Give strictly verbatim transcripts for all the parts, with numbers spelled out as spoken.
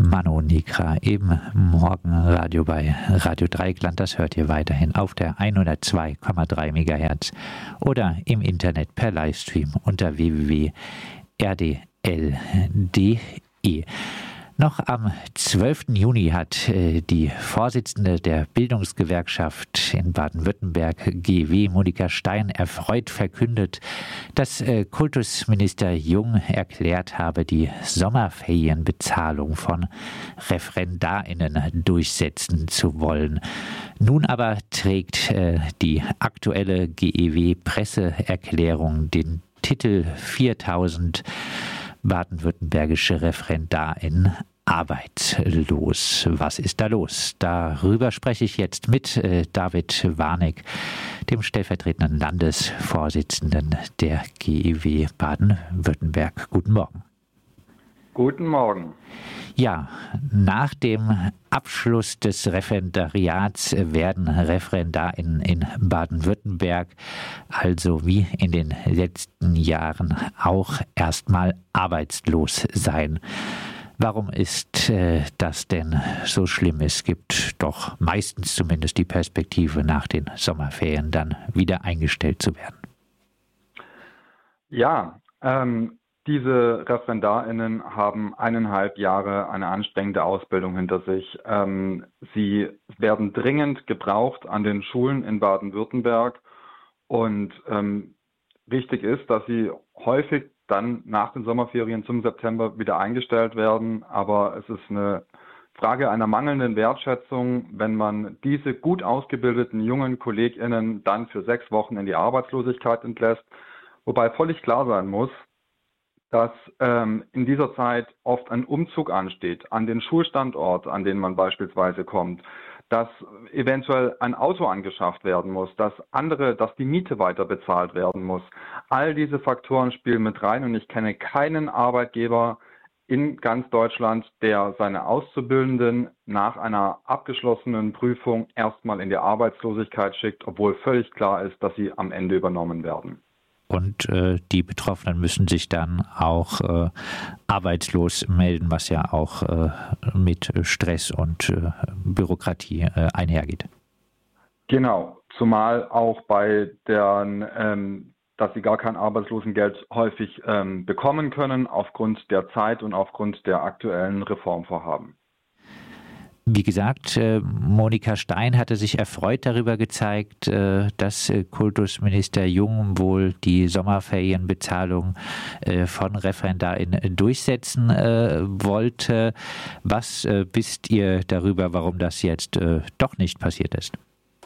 Manu Nikra im Morgenradio bei Radio Dreieckland. Das hört ihr weiterhin auf der hundertzwei Komma drei Megahertz oder im Internet per Livestream unter w w w punkt r d l punkt d e. Noch am zwölften Juni hat äh, die Vorsitzende der Bildungsgewerkschaft in Baden-Württemberg, G E W, Monika Stein, erfreut verkündet, dass äh, Kultusminister Jung erklärt habe, die Sommerferienbezahlung von ReferendarInnen durchsetzen zu wollen. Nun aber trägt äh, die aktuelle G E W-Presseerklärung den Titel viertausend baden-württembergische ReferendarInnen arbeitslos. Was ist da los? Darüber spreche ich jetzt mit äh, David Warneck, dem stellvertretenden Landesvorsitzenden der G E W Baden-Württemberg. Guten Morgen. Guten Morgen. Ja, nach dem Abschluss des Referendariats werden ReferendarInnen in Baden-Württemberg, also wie in den letzten Jahren, auch erstmal arbeitslos sein. Warum ist äh, das denn so schlimm? Es gibt doch meistens zumindest die Perspektive, nach den Sommerferien dann wieder eingestellt zu werden. Ja, ähm, diese ReferendarInnen haben eineinhalb Jahre eine anstrengende Ausbildung hinter sich. Ähm, sie werden dringend gebraucht an den Schulen in Baden-Württemberg und ähm, wichtig ist, dass sie häufig dann nach den Sommerferien zum September wieder eingestellt werden. Aber es ist eine Frage einer mangelnden Wertschätzung, wenn man diese gut ausgebildeten jungen KollegInnen dann für sechs Wochen in die Arbeitslosigkeit entlässt. Wobei völlig klar sein muss, dass ähm, in dieser Zeit oft ein Umzug ansteht an den Schulstandort, an den man beispielsweise kommt, dass eventuell ein Auto angeschafft werden muss, dass andere, dass die Miete weiter bezahlt werden muss. All diese Faktoren spielen mit rein und ich kenne keinen Arbeitgeber in ganz Deutschland, der seine Auszubildenden nach einer abgeschlossenen Prüfung erstmal in die Arbeitslosigkeit schickt, obwohl völlig klar ist, dass sie am Ende übernommen werden. Und äh, die Betroffenen müssen sich dann auch äh, arbeitslos melden, was ja auch äh, mit Stress und äh, Bürokratie äh, einhergeht. Genau, zumal auch bei deren, ähm, dass sie gar kein Arbeitslosengeld häufig ähm, bekommen können, aufgrund der Zeit und aufgrund der aktuellen Reformvorhaben. Wie gesagt, Monika Stein hatte sich erfreut darüber gezeigt, dass Kultusminister Jung wohl die Sommerferienbezahlung von ReferendarInnen durchsetzen wollte. Was wisst ihr darüber, warum das jetzt doch nicht passiert ist?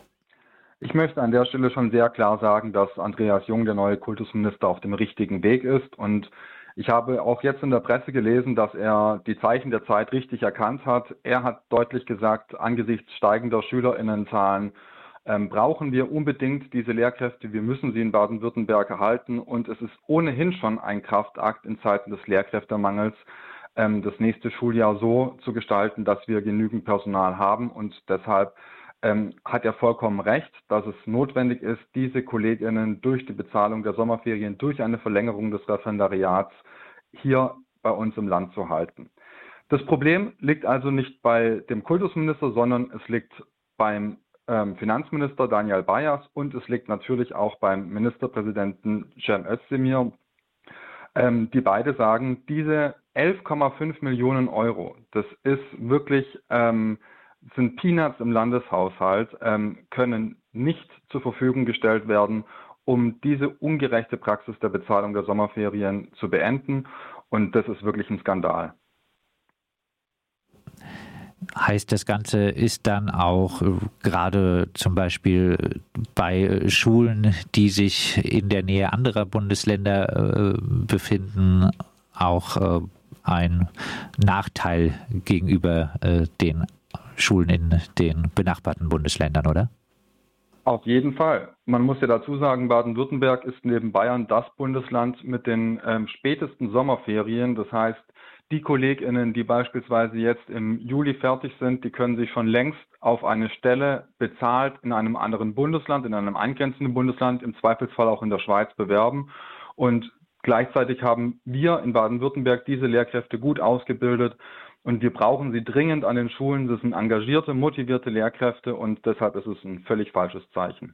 Ich möchte an der Stelle schon sehr klar sagen, dass Andreas Jung, der neue Kultusminister, auf dem richtigen Weg ist. Und ich habe auch jetzt in der Presse gelesen, dass er die Zeichen der Zeit richtig erkannt hat. Er hat deutlich gesagt, angesichts steigender SchülerInnenzahlen ähm, brauchen wir unbedingt diese Lehrkräfte. Wir müssen sie in Baden-Württemberg erhalten. Und es ist ohnehin schon ein Kraftakt in Zeiten des Lehrkräftemangels, ähm, das nächste Schuljahr so zu gestalten, dass wir genügend Personal haben. Und deshalb ähm, hat er vollkommen recht, dass es notwendig ist, diese KollegInnen durch die Bezahlung der Sommerferien, durch eine Verlängerung des Referendariats hier bei uns im Land zu halten. Das Problem liegt also nicht bei dem Kultusminister, sondern es liegt beim ähm, Finanzminister Daniel Bayers und es liegt natürlich auch beim Ministerpräsidenten Cem Özdemir, ähm, die beide sagen, diese elf Komma fünf Millionen Euro, das ist wirklich, ähm, sind Peanuts im Landeshaushalt, ähm, können nicht zur Verfügung gestellt werden, um diese ungerechte Praxis der Bezahlung der Sommerferien zu beenden. Und das ist wirklich ein Skandal. Heißt, das Ganze ist dann auch äh, gerade zum Beispiel bei Schulen, die sich in der Nähe anderer Bundesländer äh, befinden, auch äh, ein Nachteil gegenüber äh, den Schulen in den benachbarten Bundesländern, oder? Auf jeden Fall. Man muss ja dazu sagen, Baden-Württemberg ist neben Bayern das Bundesland mit den ähm, spätesten Sommerferien. Das heißt, die KollegInnen, die beispielsweise jetzt im Juli fertig sind, die können sich schon längst auf eine Stelle bezahlt in einem anderen Bundesland, in einem angrenzenden Bundesland, im Zweifelsfall auch in der Schweiz bewerben. Und Gleichzeitig haben wir in Baden-Württemberg diese Lehrkräfte gut ausgebildet und wir brauchen sie dringend an den Schulen. Das sind engagierte, motivierte Lehrkräfte und deshalb ist es ein völlig falsches Zeichen.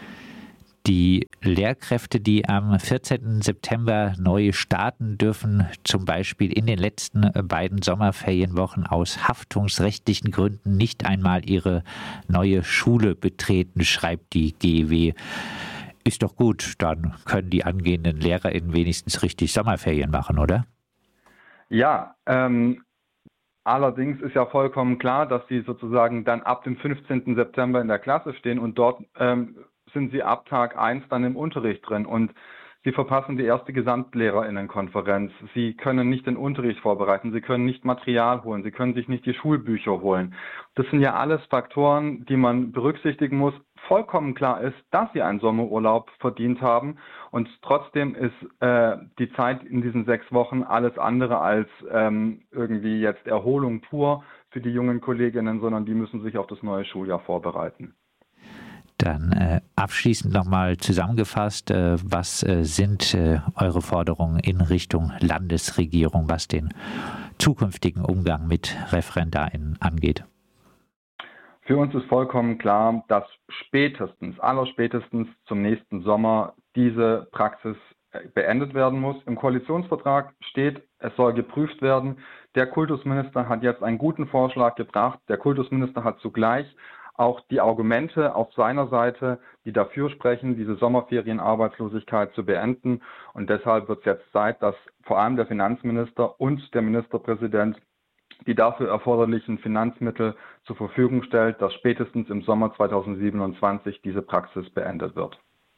Die Lehrkräfte, die am vierzehnten September neu starten, dürfen zum Beispiel in den letzten beiden Sommerferienwochen aus haftungsrechtlichen Gründen nicht einmal ihre neue Schule betreten, schreibt die G E W. Ist doch gut, dann können die angehenden LehrerInnen wenigstens richtig Sommerferien machen, oder? Ja, ähm, allerdings ist ja vollkommen klar, dass sie sozusagen dann ab dem fünfzehnten September in der Klasse stehen und dort ähm, sind sie ab Tag eins dann im Unterricht drin und sie verpassen die erste GesamtlehrerInnenkonferenz. Sie können nicht den Unterricht vorbereiten, sie können nicht Material holen, sie können sich nicht die Schulbücher holen. Das sind ja alles Faktoren, die man berücksichtigen muss. Vollkommen klar ist, dass sie einen Sommerurlaub verdient haben und trotzdem ist äh, die Zeit in diesen sechs Wochen alles andere als ähm, irgendwie jetzt Erholung pur für die jungen Kolleginnen, sondern die müssen sich auf das neue Schuljahr vorbereiten. Dann äh, abschließend nochmal zusammengefasst, äh, was äh, sind äh, eure Forderungen in Richtung Landesregierung, was den zukünftigen Umgang mit ReferendarInnen angeht? Für uns ist vollkommen klar, dass spätestens, allerspätestens zum nächsten Sommer diese Praxis beendet werden muss. Im Koalitionsvertrag steht, es soll geprüft werden. Der Kultusminister hat jetzt einen guten Vorschlag gebracht. Der Kultusminister hat zugleich auch die Argumente auf seiner Seite, die dafür sprechen, diese Sommerferienarbeitslosigkeit zu beenden. Und deshalb wird es jetzt Zeit, dass vor allem der Finanzminister und der Ministerpräsident die dafür erforderlichen Finanzmittel zur Verfügung stellt, dass spätestens im Sommer zweitausendsiebenundzwanzig diese Praxis beendet wird.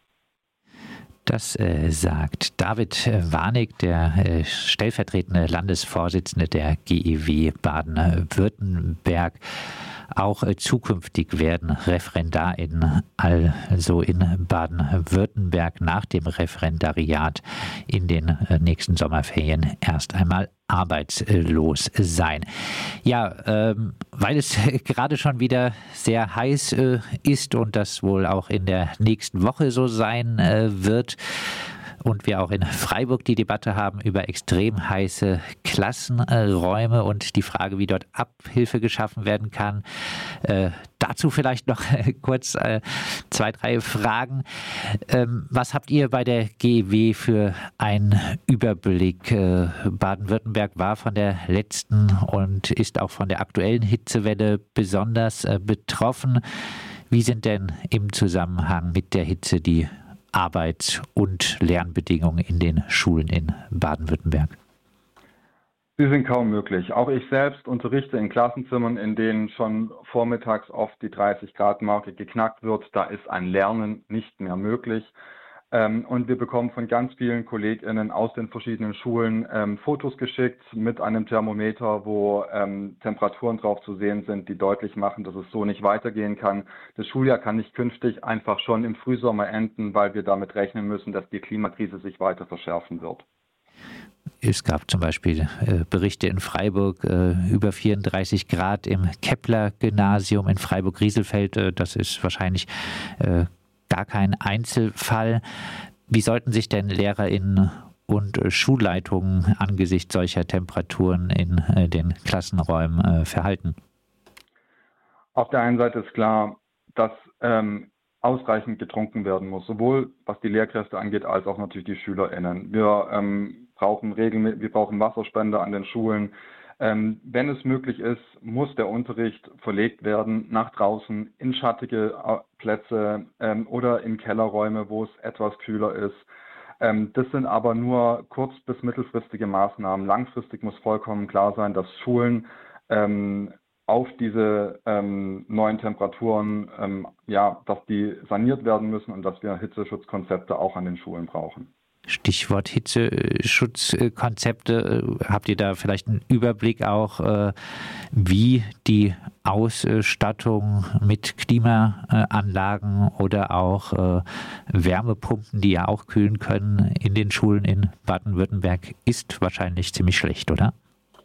Das äh, sagt David Warnig, der äh, stellvertretende Landesvorsitzende der G E W Baden-Württemberg. Auch äh, zukünftig werden ReferendarInnen also in Baden-Württemberg nach dem Referendariat in den äh, nächsten Sommerferien erst einmal arbeitslos sein. Ja, ähm, weil es gerade schon wieder sehr heiß äh, ist und das wohl auch in der nächsten Woche so sein äh, wird, und wir auch in Freiburg die Debatte haben über extrem heiße Klassenräume und die Frage, wie dort Abhilfe geschaffen werden kann. Äh, dazu vielleicht noch kurz äh, zwei, drei Fragen. Ähm, was habt ihr bei der G E W für einen Überblick? Äh, Baden-Württemberg war von der letzten und ist auch von der aktuellen Hitzewelle besonders äh, betroffen. Wie sind denn im Zusammenhang mit der Hitze die Arbeits- und Lernbedingungen in den Schulen in Baden-Württemberg? Sie sind kaum möglich. Auch ich selbst unterrichte in Klassenzimmern, in denen schon vormittags oft die dreißig Grad Marke geknackt wird. Da ist ein Lernen nicht mehr möglich. Und wir bekommen von ganz vielen KollegInnen aus den verschiedenen Schulen ähm, Fotos geschickt mit einem Thermometer, wo ähm, Temperaturen drauf zu sehen sind, die deutlich machen, dass es so nicht weitergehen kann. Das Schuljahr kann nicht künftig einfach schon im Frühsommer enden, weil wir damit rechnen müssen, dass die Klimakrise sich weiter verschärfen wird. Es gab zum Beispiel äh, Berichte in Freiburg äh, über vierunddreißig Grad im Kepler-Gymnasium in Freiburg-Rieselfeld. Äh, das ist wahrscheinlich äh, gar kein Einzelfall. Wie sollten sich denn LehrerInnen und Schulleitungen angesichts solcher Temperaturen in äh, den Klassenräumen äh, verhalten? Auf der einen Seite ist klar, dass ähm, ausreichend getrunken werden muss, sowohl was die Lehrkräfte angeht, als auch natürlich die SchülerInnen. Wir ähm, brauchen regelmäßig, wir brauchen Wasserspender an den Schulen. Ähm, wenn es möglich ist, muss der Unterricht verlegt werden nach draußen in schattige äh, Plätze ähm, oder in Kellerräume, wo es etwas kühler ist. Ähm, das sind aber nur kurz- bis mittelfristige Maßnahmen. Langfristig muss vollkommen klar sein, dass Schulen ähm, auf diese ähm, neuen Temperaturen, ähm, ja, dass die saniert werden müssen und dass wir Hitzeschutzkonzepte auch an den Schulen brauchen. Stichwort Hitzeschutzkonzepte. Habt ihr da vielleicht einen Überblick auch, wie die Ausstattung mit Klimaanlagen oder auch Wärmepumpen, die ja auch kühlen können, in den Schulen in Baden-Württemberg ist? Wahrscheinlich ziemlich schlecht, oder?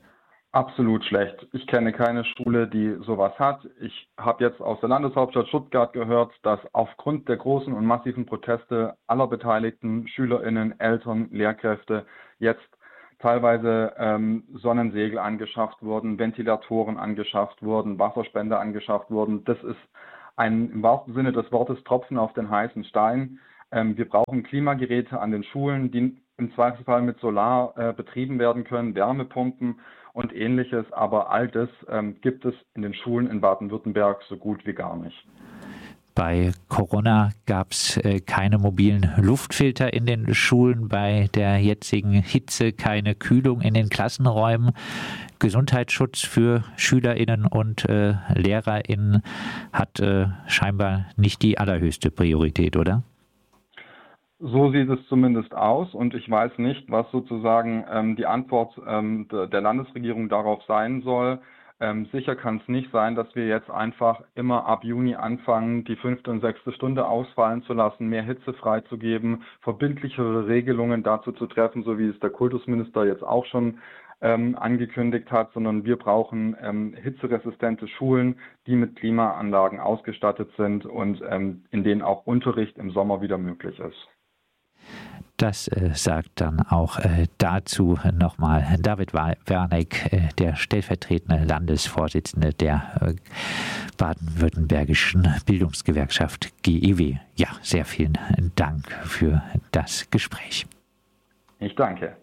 Absolut schlecht. Ich kenne keine Schule, die sowas hat. Ich habe jetzt aus der Landeshauptstadt Stuttgart gehört, dass aufgrund der großen und massiven Proteste aller beteiligten SchülerInnen, Eltern, Lehrkräfte jetzt teilweise ähm, Sonnensegel angeschafft wurden, Ventilatoren angeschafft wurden, Wasserspender angeschafft wurden. Das ist ein im wahrsten Sinne des Wortes Tropfen auf den heißen Stein. Ähm, wir brauchen Klimageräte an den Schulen, die im Zweifelsfall mit Solar äh, betrieben werden können, Wärmepumpen und ähnliches. Aber all das ähm, gibt es in den Schulen in Baden-Württemberg so gut wie gar nicht. Bei Corona gab es äh, keine mobilen Luftfilter in den Schulen, bei der jetzigen Hitze keine Kühlung in den Klassenräumen. Gesundheitsschutz für SchülerInnen und äh, LehrerInnen hat äh, scheinbar nicht die allerhöchste Priorität, oder? So sieht es zumindest aus und ich weiß nicht, was sozusagen ähm, die Antwort ähm, de, der Landesregierung darauf sein soll. Ähm, sicher kann es nicht sein, dass wir jetzt einfach immer ab Juni anfangen, die fünfte und sechste Stunde ausfallen zu lassen, mehr Hitze freizugeben, verbindlichere Regelungen dazu zu treffen, so wie es der Kultusminister jetzt auch schon ähm, angekündigt hat, sondern wir brauchen ähm, hitzeresistente Schulen, die mit Klimaanlagen ausgestattet sind und ähm, in denen auch Unterricht im Sommer wieder möglich ist. Das äh, sagt dann auch äh, dazu nochmal David Werneck, äh, der stellvertretende Landesvorsitzende der äh, baden-württembergischen Bildungsgewerkschaft G E W. Ja, sehr vielen Dank für das Gespräch. Ich danke.